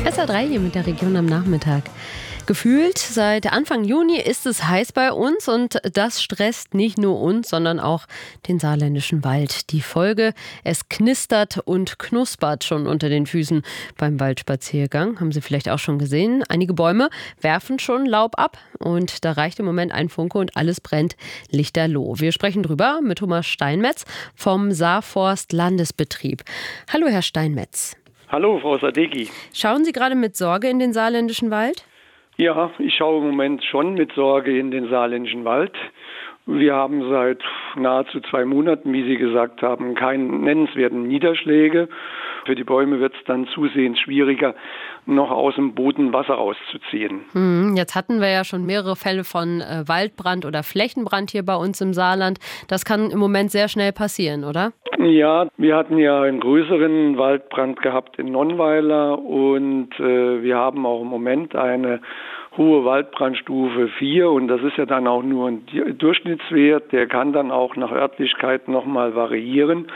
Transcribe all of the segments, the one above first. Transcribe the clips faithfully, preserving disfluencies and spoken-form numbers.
S R drei hier mit der Region am Nachmittag. Gefühlt seit Anfang Juni ist es heiß bei uns und das stresst nicht nur uns, sondern auch den saarländischen Wald. Die Folge: Es knistert und knuspert schon unter den Füßen beim Waldspaziergang. Haben Sie vielleicht auch schon gesehen. Einige Bäume werfen schon Laub ab und da reicht im Moment ein Funke und alles brennt lichterloh. Wir sprechen drüber mit Thomas Steinmetz vom Saarforst Landesbetrieb. Hallo, Herr Steinmetz. Hallo, Frau Sadeghi. Schauen Sie gerade mit Sorge in den saarländischen Wald? Ja, ich schaue im Moment schon mit Sorge in den saarländischen Wald. Wir haben seit nahezu zwei Monaten, wie Sie gesagt haben, keine nennenswerten Niederschläge. Für die Bäume wird es dann zusehends schwieriger, noch aus dem Boden Wasser rauszuziehen. Hm, jetzt hatten wir ja schon mehrere Fälle von äh, Waldbrand oder Flächenbrand hier bei uns im Saarland. Das kann im Moment sehr schnell passieren, oder? Ja, wir hatten ja einen größeren Waldbrand gehabt in Nonnweiler und äh, wir haben auch im Moment eine hohe Waldbrandstufe vier und das ist ja dann auch nur ein Durchschnittswert, der kann dann auch nach Örtlichkeit nochmal variieren.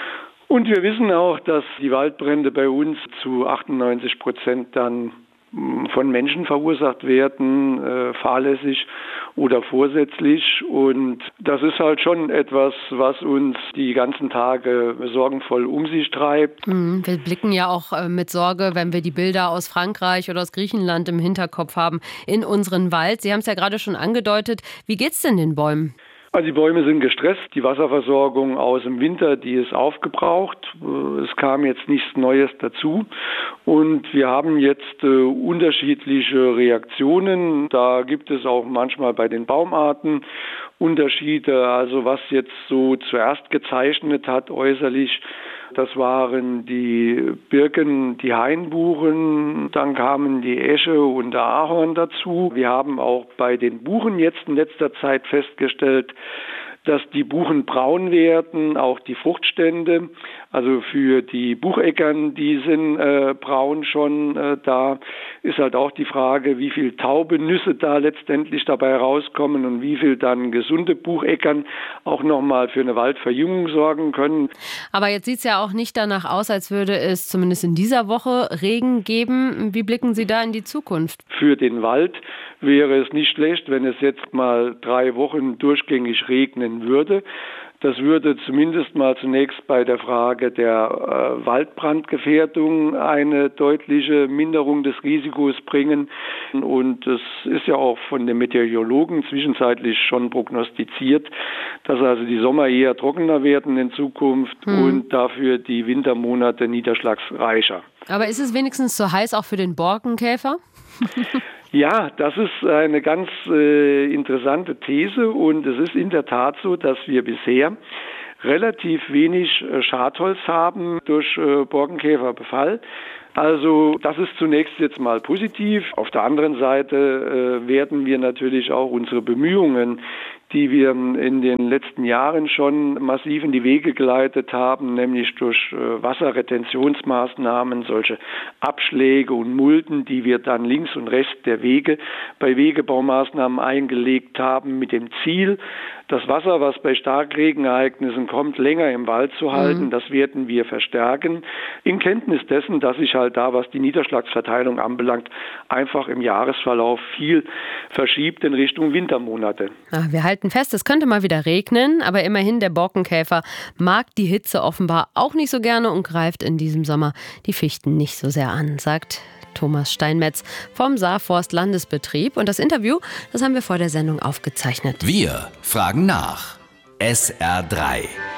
Und wir wissen auch, dass die Waldbrände bei uns zu achtundneunzig Prozent dann von Menschen verursacht werden, äh, fahrlässig oder vorsätzlich. Und das ist halt schon etwas, was uns die ganzen Tage sorgenvoll um sich treibt. Mhm, wir blicken ja auch äh, mit Sorge, wenn wir die Bilder aus Frankreich oder aus Griechenland im Hinterkopf haben, in unseren Wald. Sie haben es ja gerade schon angedeutet. Wie geht's denn den Bäumen? Also die Bäume sind gestresst. Die Wasserversorgung aus dem Winter, die ist aufgebraucht. Es kam jetzt nichts Neues dazu. Und wir haben jetzt äh, unterschiedliche Reaktionen. Da gibt es auch manchmal bei den Baumarten Unterschiede. Also was jetzt so zuerst gezeichnet hat äußerlich, das waren die Birken, die Hainbuchen, dann kamen die Esche und der Ahorn dazu. Wir haben auch bei den Buchen jetzt in letzter Zeit festgestellt, dass die Buchen braun werden, auch die Fruchtstände. Also für die Bucheckern, die sind äh, braun schon. Äh, da ist halt auch die Frage, wie viel taube Nüsse da letztendlich dabei rauskommen und wie viel dann gesunde Bucheckern auch nochmal für eine Waldverjüngung sorgen können. Aber jetzt sieht es ja auch nicht danach aus, als würde es zumindest in dieser Woche Regen geben. Wie blicken Sie da in die Zukunft? Für den Wald wäre es nicht schlecht, wenn es jetzt mal drei Wochen durchgängig regnen würde. Das würde zumindest mal zunächst bei der Frage der äh, Waldbrandgefährdung eine deutliche Minderung des Risikos bringen. Und es ist ja auch von den Meteorologen zwischenzeitlich schon prognostiziert, dass also die Sommer eher trockener werden in Zukunft hm. und dafür die Wintermonate niederschlagsreicher. Aber ist es wenigstens so heiß auch für den Borkenkäfer? Ja, das ist eine ganz äh, interessante These und es ist in der Tat so, dass wir bisher relativ wenig äh, Schadholz haben durch äh, Borkenkäferbefall. Also das ist zunächst jetzt mal positiv. Auf der anderen Seite äh, werden wir natürlich auch unsere Bemühungen, die wir in den letzten Jahren schon massiv in die Wege geleitet haben, nämlich durch äh, Wasserretentionsmaßnahmen, solche Abschläge und Mulden, die wir dann links und rechts der Wege bei Wegebaumaßnahmen eingelegt haben, mit dem Ziel, das Wasser, was bei Starkregenereignissen kommt, länger im Wald zu halten. Mhm. Das werden wir verstärken, in Kenntnis dessen, dass sich halt da, was die Niederschlagsverteilung anbelangt, einfach im Jahresverlauf viel verschiebt in Richtung Wintermonate. Ach, wir halten fest, es könnte mal wieder regnen, aber immerhin der Borkenkäfer mag die Hitze offenbar auch nicht so gerne und greift in diesem Sommer die Fichten nicht so sehr an, sagt Thomas Steinmetz vom Saarforst Landesbetrieb. Und das Interview, das haben wir vor der Sendung aufgezeichnet. Wir fragen nach. S R drei.